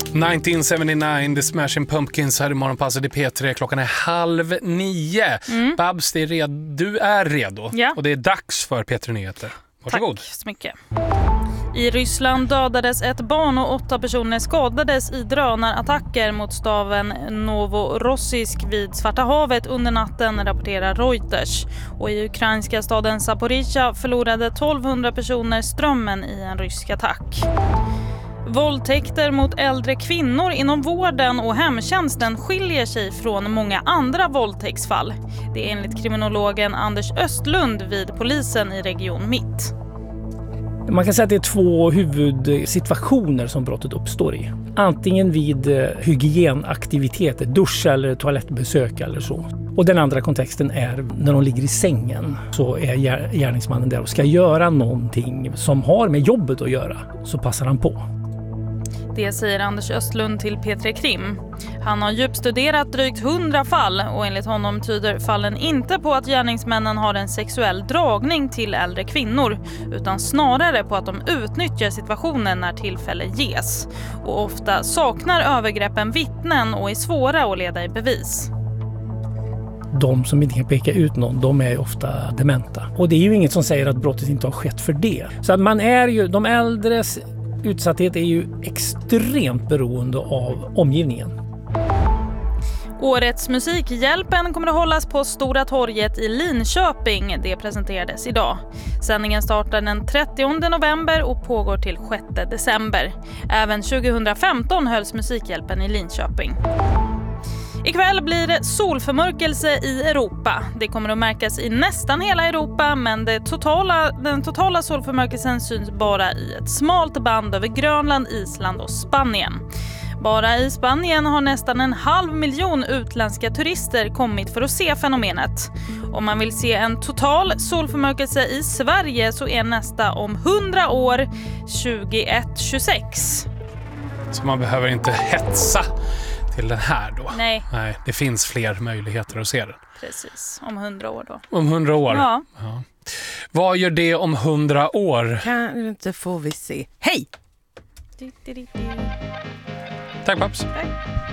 1979, The Smashing Pumpkins här i Morgonpasset i P3. Klockan är 8:30. Babs, du är redo. Ja. Och det är dags för P3 Nyheter. Varsågod. Tack så mycket. I Ryssland dödades ett barn och 8 personer skadades i drönarattacker mot staden Novorossisk vid Svarta havet under natten, rapporterar Reuters. Och i ukrainska staden Zaporizjzja förlorade 1200 personer strömmen i en rysk attack. Våldtäkter mot äldre kvinnor inom vården och hemtjänsten skiljer sig från många andra våldtäktsfall. Det är enligt kriminologen Anders Östlund vid polisen i Region Mitt. Man kan säga att det är 2 huvudsituationer som brottet uppstår i. Antingen vid hygienaktiviteter, dusch eller toalettbesök eller så. Och den andra kontexten är när de ligger i sängen, så är gärningsmannen där och ska göra någonting som har med jobbet att göra, så passar han på. Det säger Anders Östlund till P3 Krim. Han har djupstuderat drygt 100 fall och enligt honom tyder fallen inte på att gärningsmännen har en sexuell dragning till äldre kvinnor, utan snarare på att de utnyttjar situationen när tillfälle ges. Och ofta saknar övergreppen vittnen och är svåra att leda i bevis. De som inte kan peka ut någon, de är ofta dementa. Och det är ju inget som säger att brottet inte har skett för det. Så att de äldres utsatthet är ju extremt beroende av omgivningen. Årets Musikhjälpen kommer att hållas på Stora torget i Linköping. Det presenterades idag. Sändningen startar den 30 november och pågår till 6 december. Även 2015 hölls Musikhjälpen i Linköping. Ikväll blir det solförmörkelse i Europa. Det kommer att märkas i nästan hela Europa, men den totala solförmörkelsen syns bara i ett smalt band över Grönland, Island och Spanien. Bara i Spanien har nästan 500 000 utländska turister kommit för att se fenomenet. Om man vill se en total solförmörkelse i Sverige så är nästa om 100 år 2126. Så man behöver inte hetsa till den här då. Nej, det finns fler möjligheter att se den. precis. Om 100 år då. Om 100 år? Ja. Vad gör det om 100 år? Kan inte få vi se. Hej! Tack, Babs. Tack.